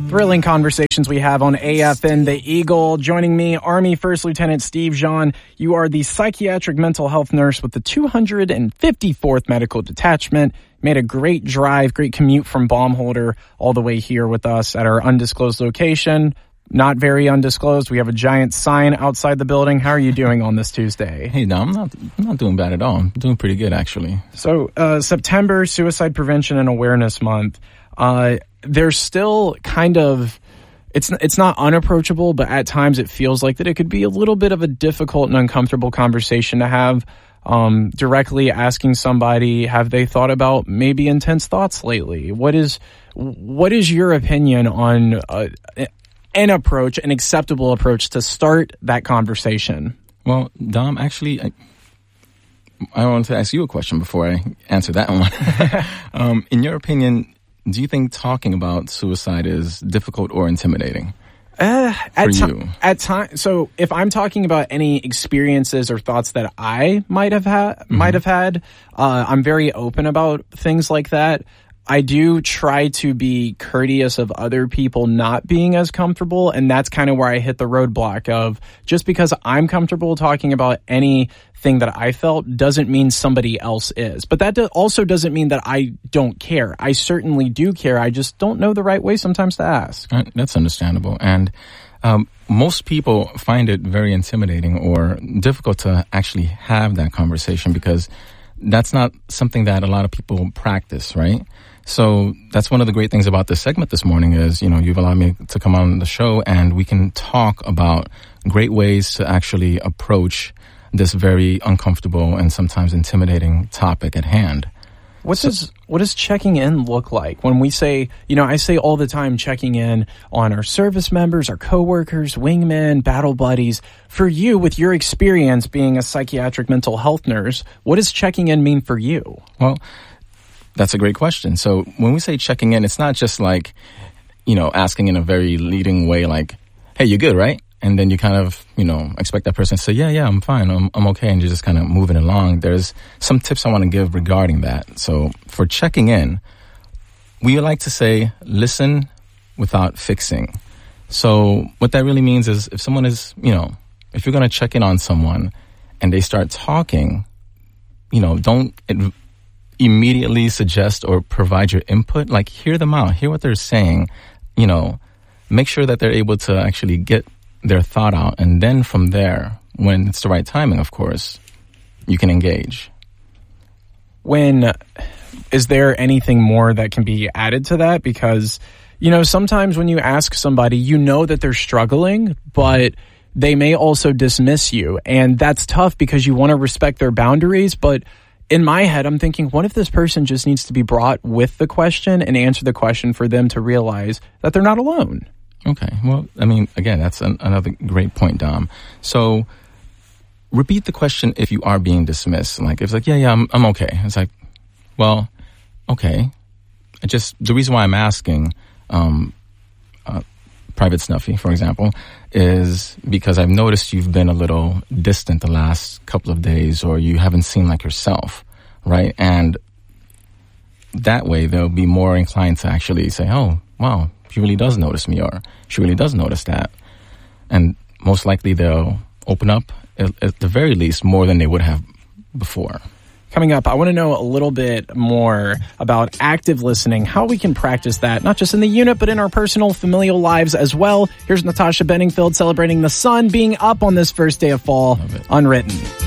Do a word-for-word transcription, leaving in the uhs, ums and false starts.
Thrilling conversations we have on A F N The Eagle. Joining me, Army First Lieutenant Steve Jean. You are the psychiatric mental health nurse with the two hundred fifty-fourth Medical Detachment. Made a great drive, great commute from Baumholder all the way here with us at our undisclosed location. Not very undisclosed. We have a giant sign outside the building. How are you doing on this Tuesday? Hey, no, I'm not, I'm not doing bad at all. I'm doing pretty good, actually. So, uh, September, Suicide Prevention and Awareness Month. Uh, there's still kind of, it's it's not unapproachable, but at times it feels like that it could be a little bit of a difficult and uncomfortable conversation to have. Um, directly asking somebody, have they thought about maybe intense thoughts lately? What is what is your opinion on uh, an approach, an acceptable approach to start that conversation? Well, Dom, actually, I, I want to ask you a question before I answer that one. um, in your opinion, do you think talking about suicide is difficult or intimidating? Uh, at for ti- you? At times, so if I'm talking about any experiences or thoughts that I might have had, mm-hmm. might have had, uh, I'm very open about things like that. I do try to be courteous of other people not being as comfortable, and that's kind of where I hit the roadblock of just because I'm comfortable talking about anything that I felt doesn't mean somebody else is. But that do- also doesn't mean that I don't care. I certainly do care. I just don't know the right way sometimes to ask. Uh, that's understandable. And um, most people find it very intimidating or difficult to actually have that conversation because that's not something that a lot of people practice, right? So that's one of the great things about this segment this morning is, you know, you've allowed me to come on the show and we can talk about great ways to actually approach this very uncomfortable and sometimes intimidating topic at hand. What so, does what does checking in look like when we say, you know, I say all the time checking in on our service members, our coworkers, wingmen, battle buddies. For you, with your experience being a psychiatric mental health nurse, what does checking in mean for you? Well, that's a great question. So when we say checking in, it's not just like, you know, asking in a very leading way like, hey, you good, right? And then you kind of, you know, expect that person to say, yeah, yeah, I'm fine. I'm, I'm okay. And you're just kind of moving along. There's some tips I want to give regarding that. So for checking in, we like to say, listen without fixing. So what that really means is if someone is, you know, if you're going to check in on someone and they start talking, you know, don't It, immediately suggest or provide your input. Like, hear them out, hear what they're saying, you know, make sure that they're able to actually get their thought out. And then from there, when it's the right timing, of course, you can engage. When, is there anything more that can be added to that? Because, you know, sometimes when you ask somebody, you know that they're struggling, but they may also dismiss you. And that's tough because you want to respect their boundaries, but in my head, I'm thinking, what if this person just needs to be brought with the question and answer the question for them to realize that they're not alone? Okay. Well, I mean, again, that's an, another great point, Dom. So repeat the question if you are being dismissed. Like, if it's like, yeah, yeah, I'm, I'm okay. It's like, well, okay. I just, the reason why I'm asking, um, uh, Private Snuffy, for example, is because I've noticed you've been a little distant the last couple of days or you haven't seemed like yourself, right? And that way they'll be more inclined to actually say, oh, wow, she really does notice me or she really does notice that. And most likely they'll open up at, at the very least more than they would have before. Coming up, I want to know a little bit more about active listening, how we can practice that, not just in the unit, but in our personal, familial lives as well. Here's Natasha Benningfield celebrating the sun being up on this first day of fall, Unwritten.